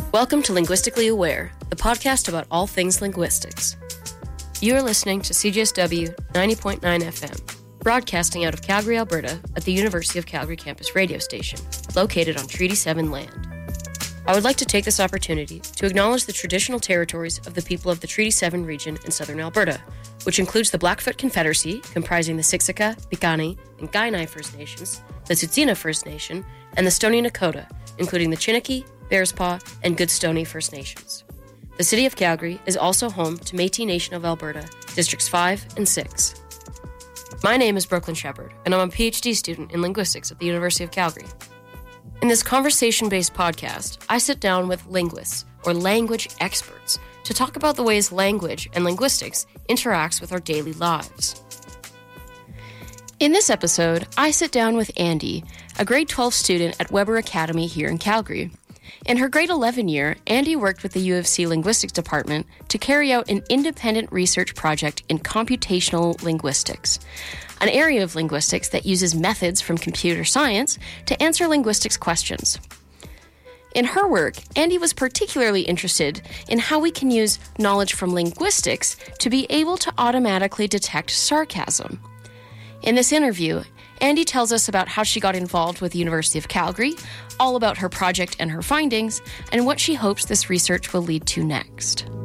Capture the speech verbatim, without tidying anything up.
Welcome to Linguistically Aware, the podcast about all things linguistics. You are listening to C J S W ninety point nine F M, broadcasting out of Calgary, Alberta at the University of Calgary campus radio station, located on Treaty seven land. I would like to take this opportunity to acknowledge the traditional territories of the people of the Treaty seven region in southern Alberta, which includes the Blackfoot Confederacy, comprising the Siksika, Piikani, and Kainai First Nations, the Tsuut'ina First Nation, and the Stoney Nakoda, including the Chiniki, Bearspaw, and Goodstoney First Nations. The City of Calgary is also home to Métis Nation of Alberta, Districts five and six. My name is Brooklyn Shepard, and I'm a PhD student in linguistics at the University of Calgary. In this conversation-based podcast, I sit down with linguists, or language experts, to talk about the ways language and linguistics interacts with our daily lives. In this episode, I sit down with Andy, a grade twelve student at Weber Academy here in Calgary. In her grade eleven year, Andy worked with the U of C Linguistics Department to carry out an independent research project in computational linguistics, an area of linguistics that uses methods from computer science to answer linguistics questions. In her work, Andy was particularly interested in how we can use knowledge from linguistics to be able to automatically detect sarcasm. In this interview, Andy tells us about how she got involved with the University of Calgary, all about her project and her findings, and what she hopes this research will lead to next.